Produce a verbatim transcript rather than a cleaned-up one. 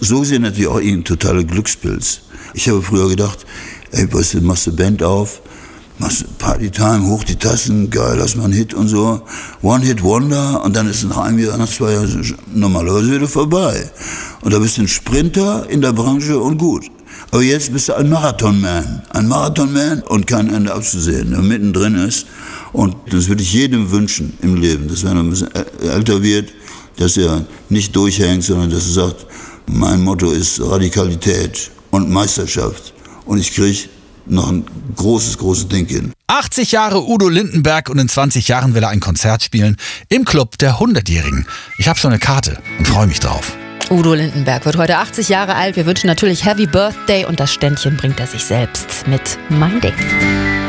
so gesehen natürlich auch ein totaler Glückspilz. Ich habe früher gedacht, ey, weißt du, machst du Band auf, machst Partytime, hoch die Tassen, geil, lass mal einen Hit und so. One-Hit-Wonder und dann ist es nach einem Jahr, nach zwei Jahren normalerweise wieder vorbei. Und da bist du ein Sprinter in der Branche und gut. Aber jetzt bist du ein Marathonman. Ein Marathonman und kein Ende abzusehen, der mittendrin ist. Und das würde ich jedem wünschen im Leben, dass wenn er ein bisschen älter wird, dass er nicht durchhängt, sondern dass er sagt, mein Motto ist Radikalität und Meisterschaft. Und ich kriege noch ein großes, großes Ding hin. achtzig Jahre Udo Lindenberg und in zwanzig Jahren will er ein Konzert spielen im Club der hundertjährigen. Ich habe schon eine Karte und freue mich drauf. Udo Lindenberg wird heute achtzig Jahre alt. Wir wünschen natürlich Happy Birthday und das Ständchen bringt er sich selbst mit. Mein Ding.